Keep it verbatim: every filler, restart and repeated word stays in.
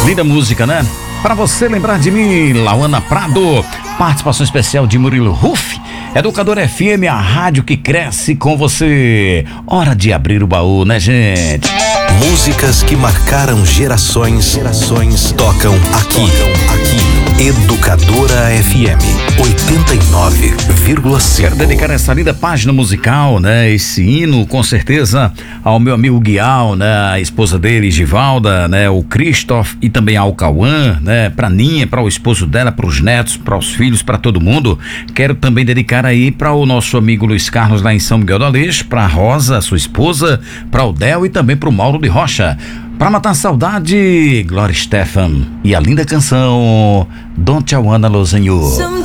Linda música, né? Pra você lembrar de mim, Lauana Prado. Participação especial de Murilo Ruff. Educador F M, a rádio que cresce com você. Hora de abrir o baú, né, gente? Músicas que marcaram gerações, gerações tocam aqui, tocam aqui. Educadora F M oitenta e nove vírgula cinco. Quero dedicar essa linda página musical, né? Esse hino, com certeza, ao meu amigo Guial, né? A esposa dele, Givalda, né? O Christoph e também ao Cauã, né? Pra Ninha, para o esposo dela, para os netos, para os filhos, para todo mundo. Quero também dedicar aí para o nosso amigo Luiz Carlos lá em São Miguel do Aleixo, para Rosa, sua esposa, para o Del e também para o Mauro de Rocha. Pra matar a saudade, Gloria Estefan e a linda canção Don't You Wanna Lose You.